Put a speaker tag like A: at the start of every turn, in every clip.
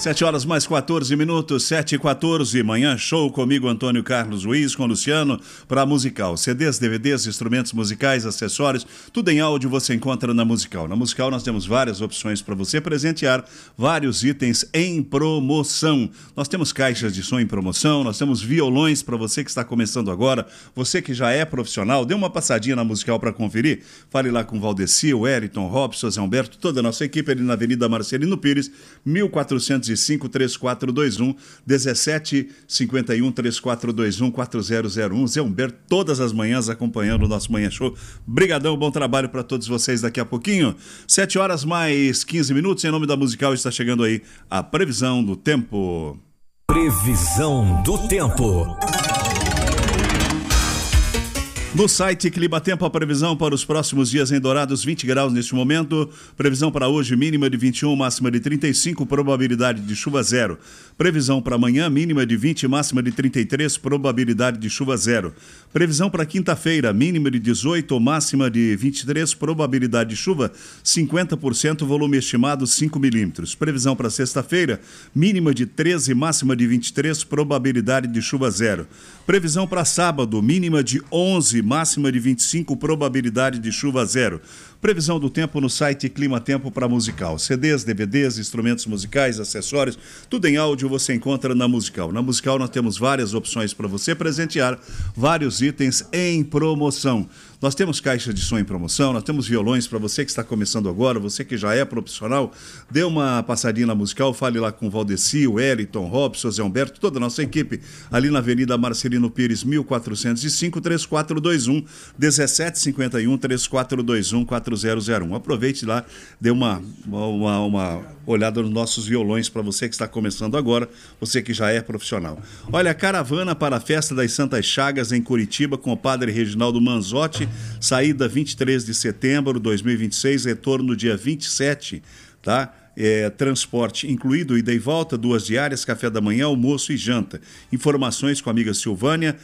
A: 7 horas mais 14 minutos, 7h14, manhã show comigo, Antônio Carlos Ruiz, com Luciano, para Musical. CDs, DVDs, instrumentos musicais, acessórios, tudo em áudio você encontra na Musical. Na Musical nós temos várias opções para você presentear, vários itens em promoção. Nós temos caixas de som em promoção, nós temos violões para você que está começando agora, você que já é profissional, dê uma passadinha na Musical para conferir. Fale lá com o Valdeci, o Wellington, Robson, Zé Humberto, toda a nossa equipe ali na Avenida Marcelino Pires, 1405-3421, 1751-3421-4001. Zé Humberto, todas as manhãs acompanhando o nosso Manhã Show. Brigadão, bom trabalho para todos vocês daqui a pouquinho. 7 horas mais 15 minutos, em nome da Musical está chegando aí a previsão do tempo.
B: Previsão do tempo.
A: No site Climatempo, a previsão para os próximos dias em Dourados, 20 graus neste momento. Previsão para hoje, mínima de 21, máxima de 35, probabilidade de chuva 0. Previsão para amanhã, mínima de 20, máxima de 33, probabilidade de chuva 0. Previsão para quinta-feira, mínima de 18, máxima de 23, probabilidade de chuva 50%, volume estimado 5 milímetros. Previsão para sexta-feira, mínima de 13, máxima de 23, probabilidade de chuva 0. Previsão para sábado, mínima de 11, máxima de 25, probabilidade de chuva 0. Previsão do tempo no site Climatempo para Musical. CDs, DVDs, instrumentos musicais, acessórios, tudo em áudio você encontra na Musical. Na Musical nós temos várias opções para você presentear, vários itens em promoção. Nós temos caixas de som em promoção, nós temos violões para você que está começando agora, você que já é profissional, dê uma passadinha na Musical, fale lá com o Valdeci, o Wellington, Robson, Zé Humberto, toda a nossa equipe, ali na Avenida Marcelino Pires, 1405-3421, 1751-3421-4001. Aproveite lá, dê uma olhada nos nossos violões para você que está começando agora, você que já é profissional. Olha, caravana para a Festa das Santas Chagas em Curitiba com o Padre Reginaldo Manzotti, saída 23 de setembro de 2026, retorno dia 27, tá? Transporte incluído, ida e volta, 2 diárias, café da manhã, almoço e janta. Informações com a amiga Silvânia,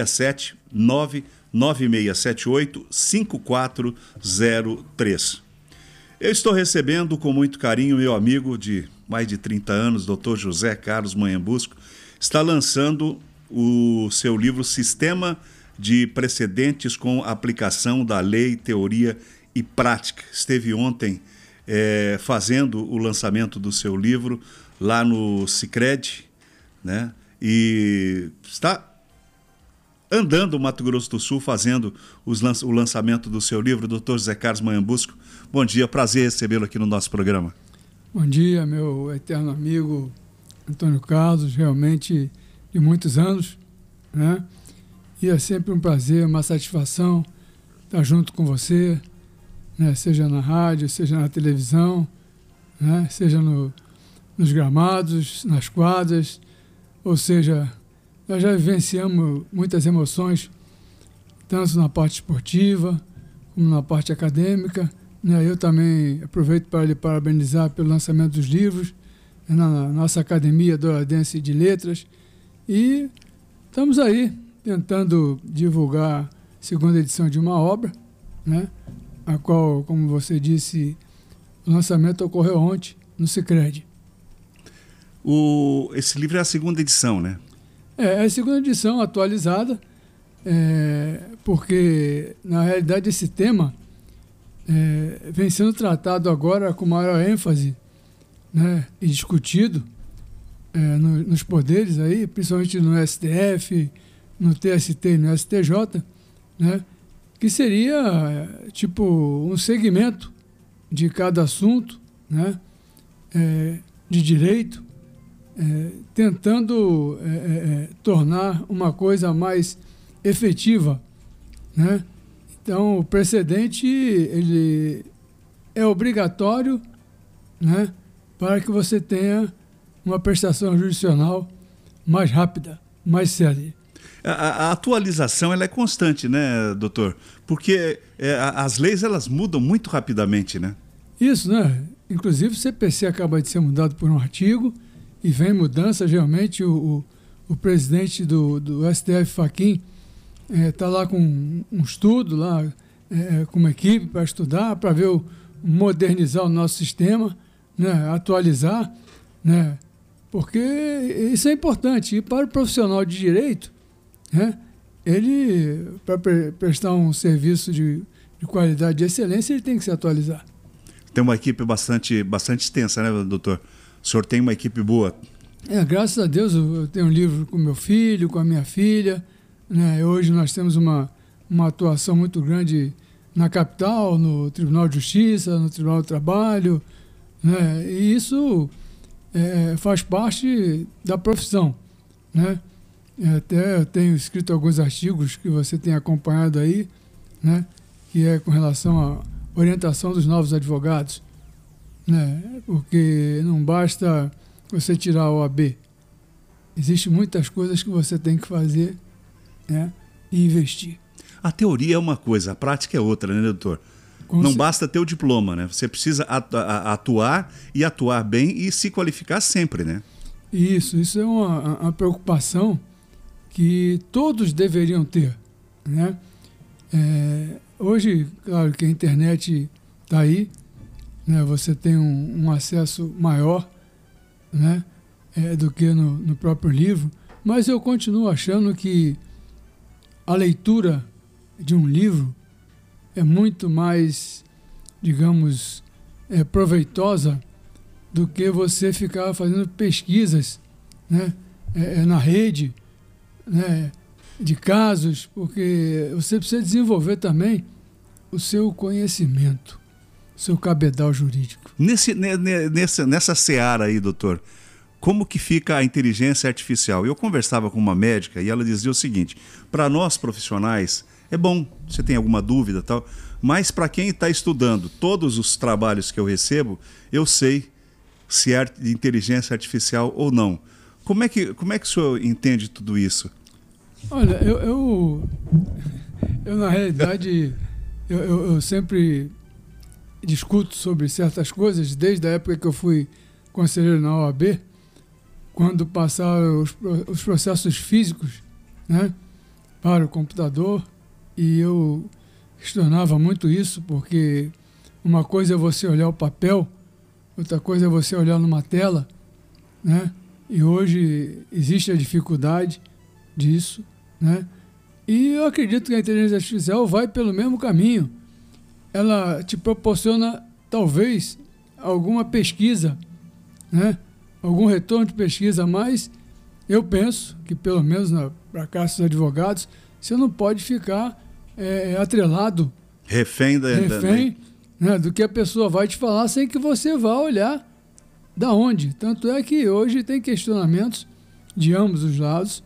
A: 679-9678-5403. Eu estou recebendo com muito carinho meu amigo de mais de 30 anos, Dr. José Carlos Manhambusco, está lançando o seu livro Sistema de Precedentes com Aplicação da Lei, Teoria e Prática. Esteve ontem fazendo o lançamento do seu livro lá no Sicredi, né? E está andando o Mato Grosso do Sul fazendo o lançamento do seu livro. Dr. José Carlos Manhambusco, bom dia, prazer recebê-lo aqui no nosso programa.
C: Bom dia, meu eterno amigo Antônio Carlos, realmente de muitos anos, né? E é sempre um prazer, uma satisfação estar junto com você, né? Seja na rádio, seja na televisão, né? Seja nos gramados, nas quadras, ou seja, nós já vivenciamos muitas emoções, tanto na parte esportiva como na parte acadêmica, né? Eu também aproveito para lhe parabenizar pelo lançamento dos livros, né? Na nossa Academia Douradense de Letras, e estamos aí tentando divulgar a segunda edição de uma obra, né? A qual, como você disse, o lançamento ocorreu ontem no Sicredi.
A: Esse livro é a segunda edição, né?
C: É a segunda edição atualizada, porque, na realidade, esse tema vem sendo tratado agora com maior ênfase, né, e discutido nos poderes, aí, principalmente no STF, no TST e no STJ, né, que seria tipo um segmento de cada assunto, né, de direito, tentando tornar uma coisa mais efetiva, né? Então, o precedente ele é obrigatório, né, para que você tenha uma prestação jurisdicional mais rápida, mais séria.
A: A atualização ela é constante, né, doutor? Porque as leis elas mudam muito rapidamente, né?
C: Isso, né? Inclusive o CPC acaba de ser mudado por um artigo e vem mudança. Realmente o presidente do STF, Fachin, está lá com um estudo, lá, com uma equipe para estudar, para ver modernizar o nosso sistema, né? Atualizar, né? Porque isso é importante. E para o profissional de direito, né, ele, para prestar um serviço de qualidade, de excelência, ele tem que se atualizar.
A: Tem uma equipe bastante extensa, né, doutor? O senhor tem uma equipe boa.
C: Graças a Deus eu tenho um livro com meu filho, com a minha filha, né? Hoje nós temos uma atuação muito grande na capital, no Tribunal de Justiça, no Tribunal do Trabalho, né? E isso faz parte da profissão, né? Até eu tenho escrito alguns artigos que você tem acompanhado aí, né? Que é com relação à orientação dos novos advogados, né? Porque não basta você tirar a OAB. Existem muitas coisas que você tem que fazer, né, e investir.
A: A teoria é uma coisa, a prática é outra, né, doutor? Não basta ter o diploma, né? Você precisa atuar e atuar bem e se qualificar sempre, né?
C: Isso é uma preocupação que todos deveriam ter, né? Hoje, claro que a internet está aí, né? Você tem um acesso maior, né, do que no próprio livro, mas eu continuo achando que a leitura de um livro é muito mais, digamos, proveitosa do que você ficar fazendo pesquisas, né, na rede, né, de casos, porque você precisa desenvolver também o seu conhecimento, o seu cabedal jurídico.
A: Nessa seara aí, doutor, como que fica a inteligência artificial? Eu conversava com uma médica e ela dizia o seguinte: para nós profissionais é bom, você tem alguma dúvida e tal, mas para quem está estudando todos os trabalhos que eu recebo, eu sei se é de inteligência artificial ou não. Como é que o senhor entende tudo isso?
C: Olha, eu na realidade, eu sempre discuto sobre certas coisas, desde a época que eu fui conselheiro na OAB, quando passaram os processos físicos, né, para o computador, e eu questionava muito isso, porque uma coisa é você olhar o papel, outra coisa é você olhar numa tela, né, e hoje existe a dificuldade disso, né, e eu acredito que a inteligência artificial vai pelo mesmo caminho. Ela te proporciona, talvez, alguma pesquisa, né? Algum retorno de pesquisa, mas eu penso que, pelo menos para a Casa dos Advogados, você não pode ficar atrelado, refém né, do que a pessoa vai te falar, sem que você vá olhar da onde. Tanto é que hoje tem questionamentos de ambos os lados,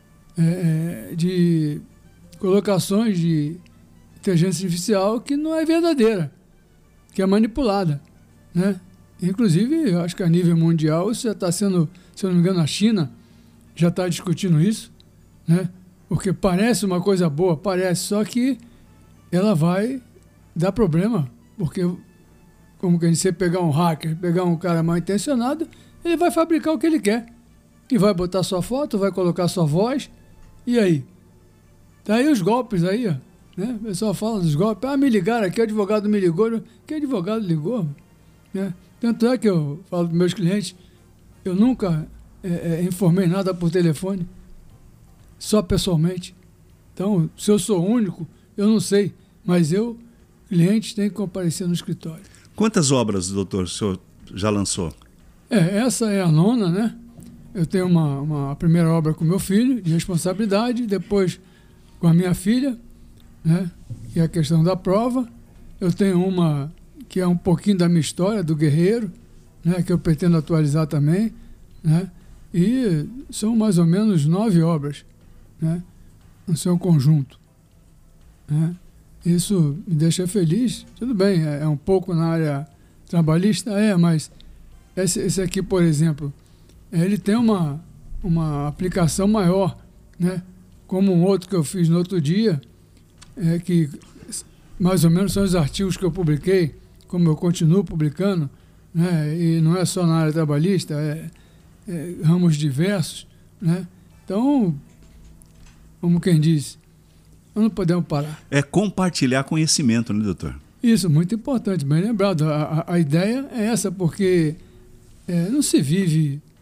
C: de colocações de inteligência artificial que não é verdadeira, que é manipulada, né? Inclusive, eu acho que a nível mundial isso já está sendo, se eu não me engano, a China já está discutindo isso, né? Porque parece uma coisa boa, parece, só que ela vai dar problema, porque como que você pegar um hacker, pegar um cara mal intencionado, ele vai fabricar o que ele quer e vai botar sua foto, vai colocar sua voz, e aí? Tá aí os golpes aí, ó. Né? O pessoal fala dos golpes. Me ligaram aqui, o advogado me ligou. Que advogado ligou? Né? Tanto é que eu falo para meus clientes, eu nunca informei nada por telefone, só pessoalmente. Então, se eu sou único, eu não sei, mas clientes têm que comparecer no escritório.
A: Quantas obras, doutor, o senhor já lançou?
C: Essa é a 9ª, né? Eu tenho uma primeira obra com meu filho, de responsabilidade, depois com a minha filha, né, que é a questão da prova. Eu tenho uma que é um pouquinho da minha história, do guerreiro, né, que eu pretendo atualizar também, né, e são mais ou menos 9 obras, né, no seu conjunto, né. Isso me deixa feliz. Tudo bem, é um pouco na área trabalhista, mas esse aqui, por exemplo, ele tem uma aplicação maior, né, como um outro que eu fiz no outro dia, que mais ou menos são os artigos que eu publiquei, como eu continuo publicando, né, e não é só na área trabalhista, ramos diversos, né? Então, como quem diz, nós não podemos parar.
A: É compartilhar conhecimento, né, doutor?
C: Isso, muito importante, bem lembrado. A ideia é essa, porque não se vive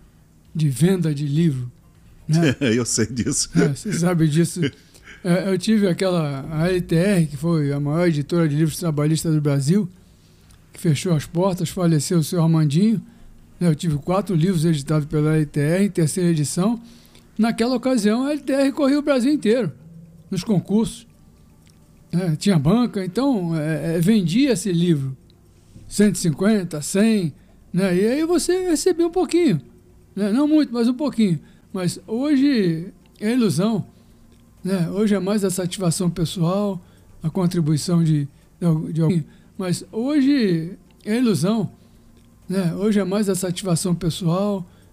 C: de venda de livro. Né?
A: Eu sei disso.
C: Você sabe disso. Eu tive a LTR, que foi a maior editora de livros trabalhistas do Brasil, que fechou as portas, faleceu o seu Armandinho. Eu tive 4 livros editados pela LTR, em terceira edição. Naquela ocasião, a LTR corria o Brasil inteiro, nos concursos. Tinha banca, então vendia esse livro, 150, 100, né? E aí você recebia um pouquinho, né? Não muito, mas um pouquinho. Mas hoje é ilusão, né? Hoje é mais a satisfação pessoal, a contribuição de alguém. Mas hoje é ilusão, né? Hoje é mais a satisfação pessoal,